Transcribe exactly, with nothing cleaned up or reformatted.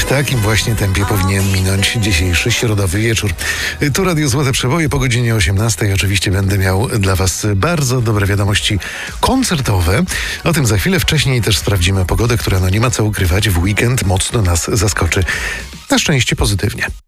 takim właśnie tempie powinien minąć dzisiejszy środowy wieczór. Tu Radio Złote Przeboje po godzinie osiemnastej. Oczywiście będę miał dla Was bardzo dobre wiadomości koncertowe. O tym za chwilę. Wcześniej też sprawdzimy pogodę, która no nie ma co ukrywać. W weekend mocno nas zaskoczy. Na szczęście pozytywnie.